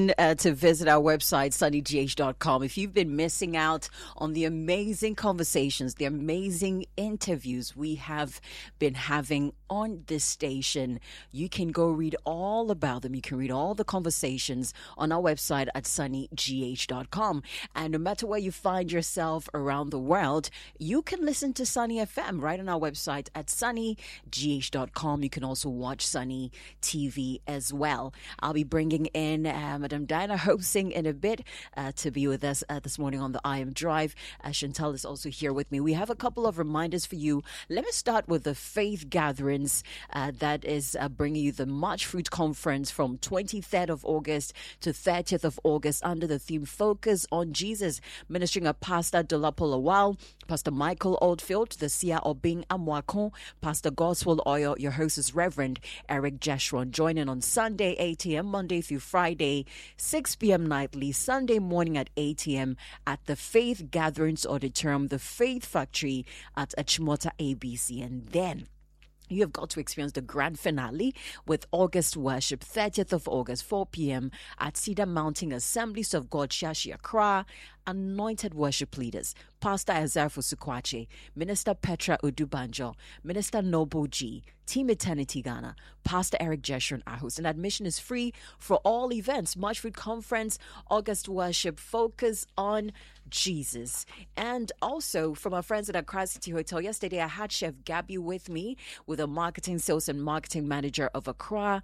To visit our website, sunnygh.com. If you've been missing out on the amazing conversations, the amazing interviews we have been having on this station, you can go read all about them. You can read all the conversations on our website at sunnygh.com. And no matter where you find yourself around the world, you can listen to Sunny FM right on our website at sunnygh.com. You can also watch Sunny TV as well. I'll be bringing in Madam Diana hosting in a bit to be with us this morning on the I Am Drive. Chantal is also here with me. We have a couple of reminders for you. Let me start with the faith gatherings that is bringing you the March Fruit Conference from 23rd of August to 30th of August under the theme Focus on Jesus. Ministering at Pastor Dolapo Lawal, Pastor Michael Oldfield, the Sia Obing Amwakon, Pastor Goswell Oyo. Your host is Reverend Eric Jeshron. Joining on Sunday 8 a.m., Monday through Friday 6 p.m. nightly, Sunday morning at 8 a.m. at the Faith Gatherings Auditorium, the Faith Factory at Achimota ABC. And then you have got to experience the grand finale with August worship, 30th of August, 4 p.m. at Cedar Mountain Assemblies of God, Shashi Accra. Anointed worship leaders, Pastor Isaiah Fusukwache, Minister Petra Udubanjo, Minister Noble G, Team Eternity Ghana, Pastor Eric Jeshron are hosts. And admission is free for all events. March Fruit Conference, August worship, Focus on Jesus. And also from our friends at Accra City Hotel, yesterday I had Chef Gabby with me with a marketing, sales and marketing manager of Accra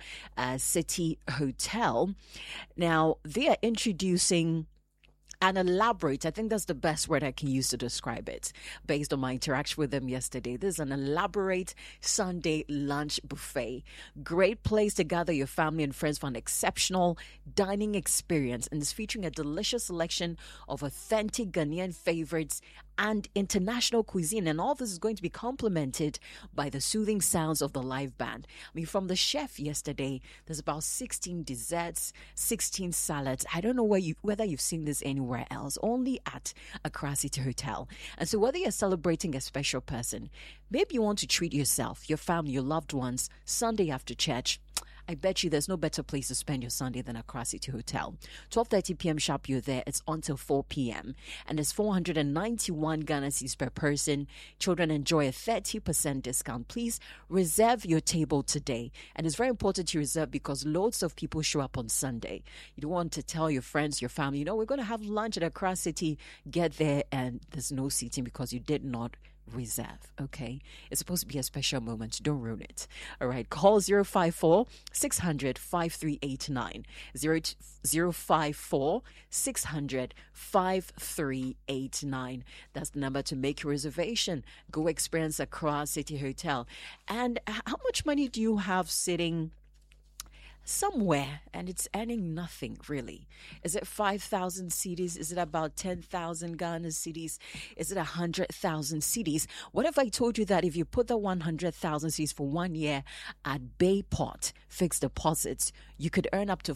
City Hotel. Now, they are introducing and elaborate, I think that's the best word I can use to describe it, based on my interaction with them yesterday. This is an elaborate Sunday lunch buffet. Great place to gather your family and friends for an exceptional dining experience, and it's featuring a delicious selection of authentic Ghanaian favorites and international cuisine. And all this is going to be complemented by the soothing sounds of the live band. I mean, from the chef yesterday, there's about 16 desserts, 16 salads. I don't know whether you've seen this anywhere else, only at Accra City Hotel. And so whether you're celebrating a special person, maybe you want to treat yourself, your family, your loved ones, Sunday after church, I bet you there's no better place to spend your Sunday than Accra City Hotel. 12:30 p.m. sharp, you're there. It's until 4 p.m. And it's 491 Ghana cedis per person. Children enjoy a 30% discount. Please reserve your table today. And it's very important to reserve because loads of people show up on Sunday. You don't want to tell your friends, your family, we're going to have lunch at Accra City. Get there and there's no seating because you did not reserve. Okay, it's supposed to be a special moment. Don't ruin it. All right, call 054 600 5389 054 600 5389. That's the number to make your reservation. Go experience Accra City Hotel. And how much money do you have sitting somewhere and it's earning nothing, really? Is it 5,000 cedis? Is it about 10,000 Ghana cedis? Is it 100,000 cedis? What if I told you that if you put the 100,000 cedis for 1 year at Bayport fixed deposits, you could earn up to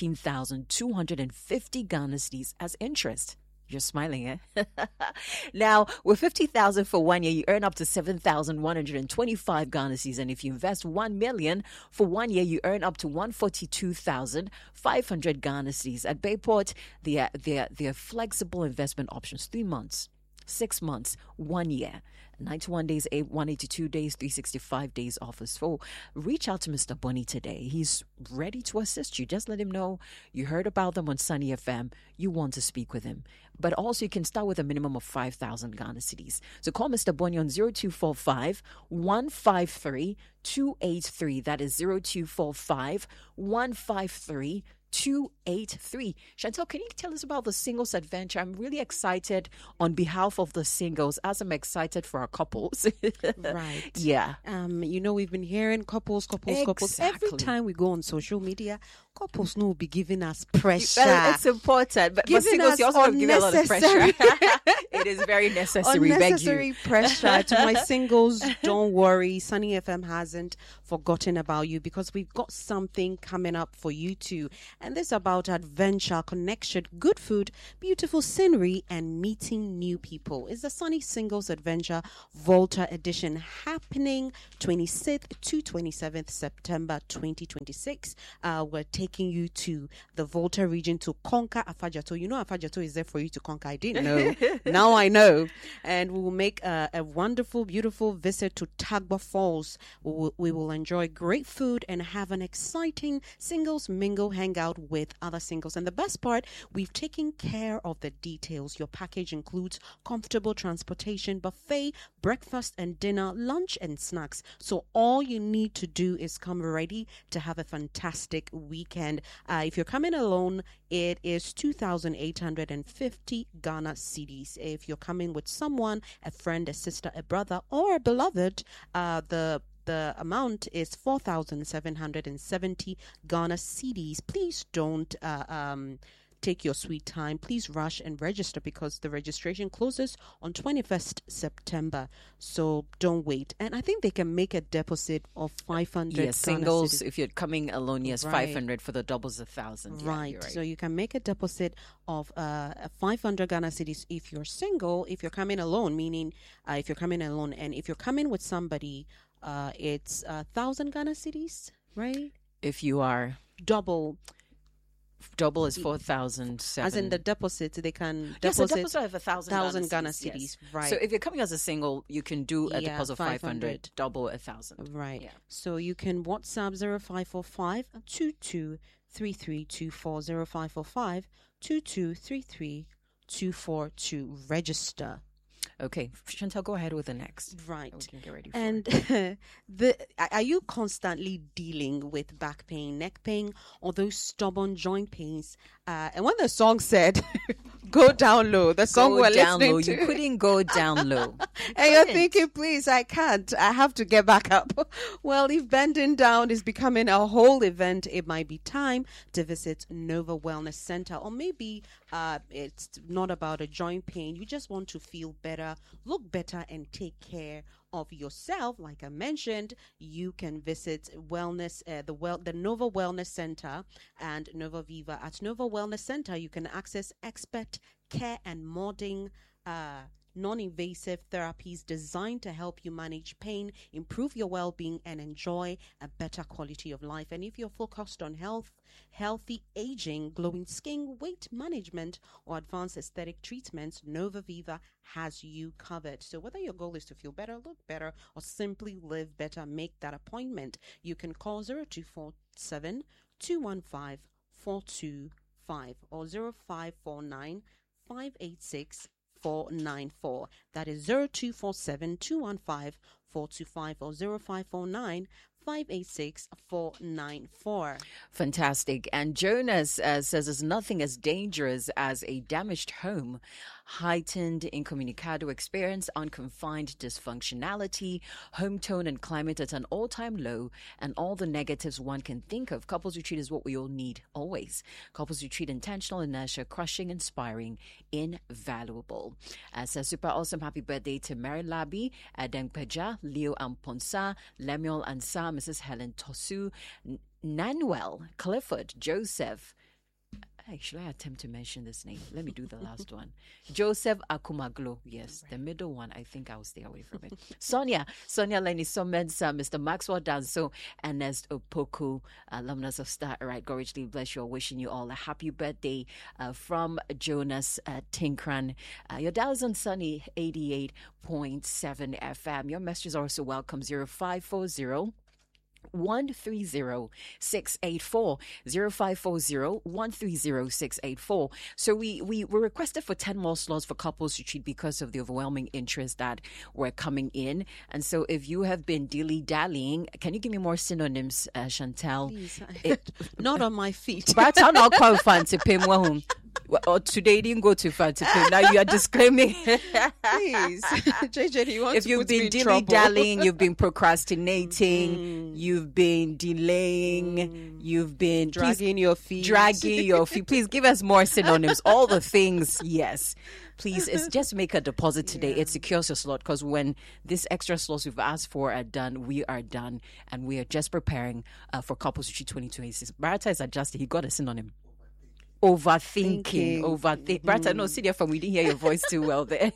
14,250 Ghana cedis as interest? You're smiling, eh? Now, with 50,000 for 1 year, you earn up to 7,125 Ghana cedis. And if you invest 1 million for 1 year, you earn up to 142,500 Ghana cedis. At Bayport, they are flexible investment options: 3 months, 6 months, 1 year, 91 days, 182 days, 365 days offers. So reach out to Mr. Bonnie today. He's ready to assist you. Just let him know you heard about them on Sunny FM. You want to speak with him. But also you can start with a minimum of 5,000 Ghana cedis. So call Mr. Bonnie on 0245 153 283. That is 0245 153 283. Chantal, can you tell us about the singles adventure? I'm really excited on behalf of the singles, as I'm excited for our couples. Right. Yeah. We've been hearing couples. Every time we go on social media, couples will be giving us pressure. It's important, but for singles, you also have given a lot of pressure. It is very necessary. Unnecessary pressure. To my singles, don't worry. Sunny FM hasn't forgotten about you, because we've got something coming up for you too. And this is about adventure, connection, good food, beautiful scenery, and meeting new people. It's the Sunny Singles Adventure Volta Edition, happening 26th to 27th September 2026. We're taking taking you to the Volta region to conquer Afajato. You know Afajato is there for you to conquer. I didn't know. Now I know. And we will make a wonderful, beautiful visit to Tagba Falls. We will enjoy great food and have an exciting singles mingle hangout with other singles. And the best part, we've taken care of the details. Your package includes comfortable transportation, buffet, breakfast and dinner, lunch and snacks. So all you need to do is come ready to have a fantastic weekend. If you're coming alone, it is 2,850 Ghana cedis. If you're coming with someone, a friend, a sister, a brother, or a beloved, the amount is 4,770 Ghana cedis. Please don't take your sweet time. Please rush and register because the registration closes on 21st September. So don't wait. And I think they can make a deposit of 500. Yes, singles, if you're coming alone, yes, Right. 500 for the doubles, 1,000. Yeah, Right. you're right. So you can make a deposit of 500 Ghana cedis if you're single. If you're coming alone, meaning if you're coming alone, and if you're coming with somebody, it's 1,000 Ghana cedis, right? If you are Double, double is 4,000. as in the deposit, they can Yes, a deposit deposit of 1,000 Ghana cedis, cedis, yes. right? So if you're coming as a single, you can do a Yeah, deposit of 500, 500. double 1,000. Right. Yeah. So you can WhatsApp 0545 223324 0545 223324 to register. Okay, Chantal, go ahead with the next. Right. We can get ready for And are you constantly dealing with back pain, neck pain, or those stubborn joint pains? And when the song said, go down low, the song Go we're down listening low. to. You couldn't go down low. And you're thinking, please, I can't. I have to get back up. Well, if bending down is becoming a whole event, it might be time to visit Nova Wellness Center. Or maybe it's not about a joint pain. You just want to feel better, look better, and take care of yourself. Like I mentioned, you can visit the Nova Wellness Center and Nova Viva. At Nova Wellness Center, you can access expert care and modern non-invasive therapies designed to help you manage pain, improve your well-being, and enjoy a better quality of life. And if you're focused on healthy aging, glowing skin, weight management, or advanced aesthetic treatments, Nova Viva has you covered. So whether your goal is to feel better, look better, or simply live better, make that appointment. You can call 0247 215 425 or 0549 586 494. That is 0247 215 425 or 0549 586 494. Fantastic. And Jonas says there's nothing as dangerous as a damaged home, heightened incommunicado experience, unconfined dysfunctionality, home tone and climate at an all-time low, and all the negatives one can think of. Couples Retreat is what we all need, always. Couples Retreat, intentional inertia, crushing, inspiring, invaluable. Says super awesome happy birthday to Mary Labi, Adeng Peja, Leo Amponsa, Lemuel Ansa, Mrs. Helen Tosu, Nanuel, Clifford, Joseph. Hey, should I attempt to mention this name? Let me do the last one. Joseph Akumaglo. Yes, the middle one, I think I'll stay away from it. Sonia Lenny Somensa, Mr. Maxwell Danso, Ernest Opoku, alumnus of Star Right. God richly bless you. Wishing you all a happy birthday from Jonas Tinkran. Your dial is on Sunny 88.7 FM. Your messages are also welcome. 0540 130-684 0540-130-684. So we were requested for 10 more slots for Couples Retreat because of the overwhelming interest that were coming in. And so if you have been dilly-dallying, can you give me more synonyms, Chantal? Please, not on my feet. But I'm not quite fancy pim well. Or today you didn't go too far to pim. Now you are disclaiming. Please, JJ, do you want If to you've put me been in trouble? dilly-dallying, you've been procrastinating, you've been delaying, you've been Dragging your feet. Please give us more synonyms. All the things, yes. Please, it's just make a deposit today. It secures your slot because when these extra slots we've asked for are done, we are done. And we are just preparing for Couples Retreat 2026. Barata is adjusted. He got a synonym. Overthink. Brata, no, see there from we didn't hear your voice too well there.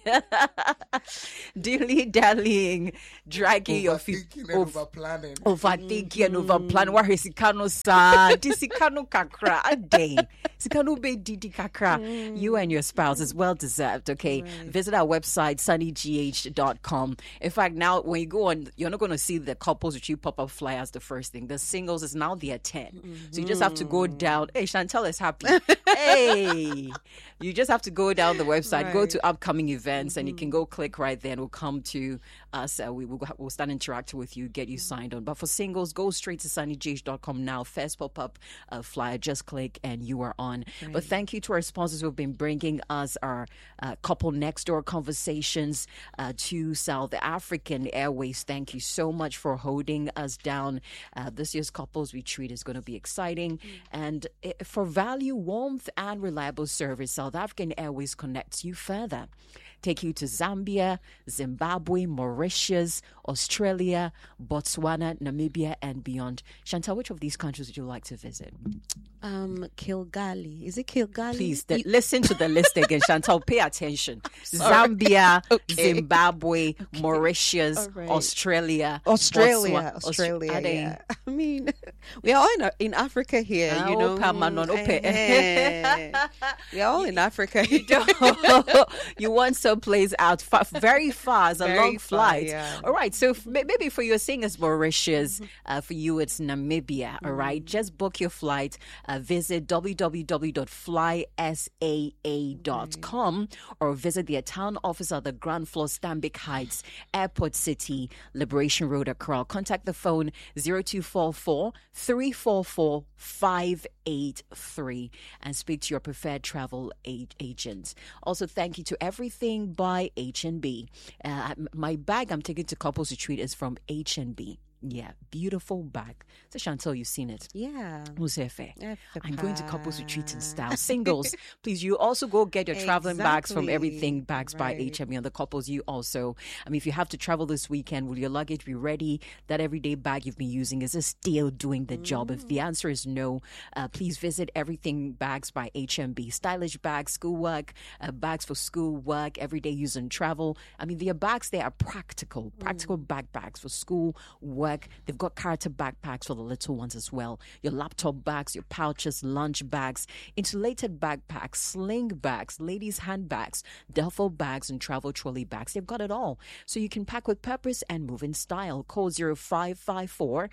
Dilly dallying, dragging your feet. Overthinking and overplanning. Where is Sikano sa? Disikano kakra a day. Sikano be didi kakra. You and your spouse is well deserved. Okay, visit our website sunnygh.com. In fact, now when you go on, you're not going to see the couples which you pop up flyers the first thing. The singles is now there 10. So you just have to go down. Hey, Chantel is happy. Hey, you just have to go down the website, go to upcoming events, and you can go click right there and we'll come to us. We'll start interacting with you, get you signed on. But for singles, go straight to sunnygh.com now. First pop-up flyer, just click and you are on. Right. But thank you to our sponsors who have been bringing us our couple next door conversations to South African Airways. Thank you so much for holding us down. This year's couples retreat is going to be exciting. And for value, warmth, and reliable service, South African Airways connects you further. Take you to Zambia, Zimbabwe, Mauritius, Australia, Botswana, Namibia, and beyond. Chantal, which of these countries would you like to visit? Kilgali. Is it Kilgali? Please, listen to the list again. Chantal, pay attention. Zambia, Zimbabwe, Mauritius, Australia, Botswana. Yeah. I mean, we are all in Africa here, you know. We are all in Africa. You want some place out very far, as a long flight. Yeah. All right, so maybe for you, saying it's Mauritius, for you it's Namibia. All right, just book your flight. Visit www.flysaa.com or visit their town office at the ground floor, Stanbic Heights, Airport City, Liberation Road, Accra. Contact the phone 0244 344 583 and speak to your preferred travel agent. Also, thank you to Everything by H&B. My bag I'm taking to couples retreat is from H&B. Yeah, beautiful bag. So Chantal, you've seen it. Yeah. I'm going to couples retreat in style. Singles, please, you also go get your traveling bags from Everything Bags by H&B. And the couples, you also, if you have to travel this weekend, will your luggage be ready? That everyday bag you've been using, is it still doing the job? If the answer is no, please visit Everything Bags by H&B. Stylish bags, schoolwork, bags for schoolwork, everyday use and travel. Their bags, they are practical bags for school, work. They've got character backpacks for the little ones as well. Your laptop bags, your pouches, lunch bags, insulated backpacks, sling bags, ladies' handbags, duffel bags, and travel trolley bags. They've got it all. So you can pack with purpose and move in style. Call 0554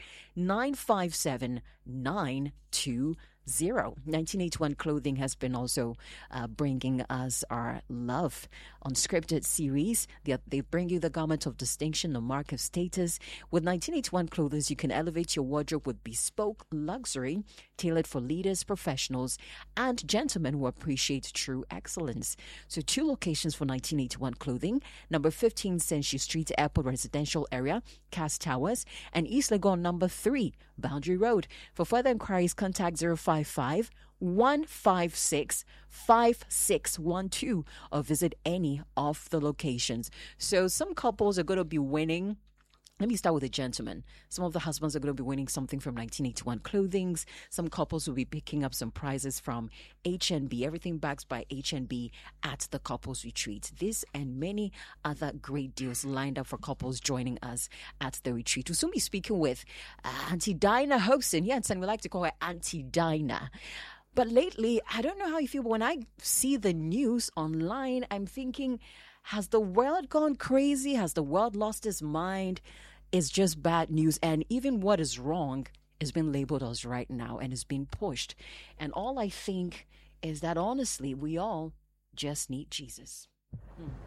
957 920. 1981 Clothing has been also bringing us our Love Unscripted series. They bring you the garment of distinction, the mark of status. With 1981 Clothing, you can elevate your wardrobe with bespoke luxury, tailored for leaders, professionals, and gentlemen who appreciate true excellence. So 2 locations for 1981 Clothing, number 15 Senshi Street, Airport Residential Area, Cast Towers, and East Legon, number 3, Boundary Road. For further inquiries, contact 055 156 5612 or visit any of the locations. So some couples are going to be winning. Let me start with the gentlemen. Some of the husbands are going to be winning something from 1981 Clothing. Some couples will be picking up some prizes from H&B, Everything Bags by H&B at the couples retreat. This and many other great deals lined up for couples joining us at the retreat. We'll soon be speaking with Auntie Dinah Hobson. Yes, and we like to call her Auntie Dinah. But lately, I don't know how you feel, but when I see the news online, I'm thinking, has the world gone crazy? Has the world lost its mind? It's just bad news. And even what is wrong is being labeled as right now and is being pushed. And all I think is that honestly, we all just need Jesus.